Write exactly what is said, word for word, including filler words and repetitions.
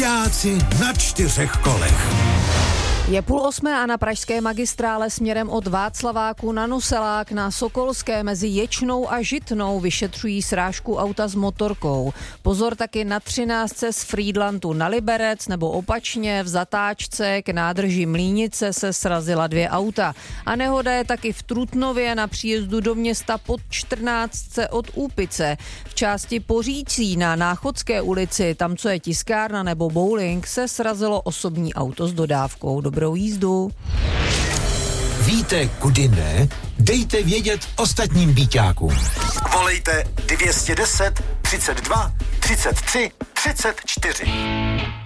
Byťáci na čtyřech kolech. Je půl osmé a na pražské magistrále směrem od Václaváku na Nuselák na Sokolské mezi Ječnou a Žitnou vyšetřují srážku auta s motorkou. Pozor taky na třináctce z Frýdlantu na Liberec nebo opačně v zatáčce k nádrži Mlínice se srazila dvě auta. A nehoda je taky v Trutnově na příjezdu do města pod čtrnáctce od Úpice. V části Pořící na Náchodské ulici, tam co je tiskárna nebo bowling, se srazilo osobní auto s dodávkou. Dobrou jízdu. Víte, kudy ne? Dejte vědět ostatním byťákům. Volejte dvě stě deset, třicet dva, třicet tři, třicet čtyři.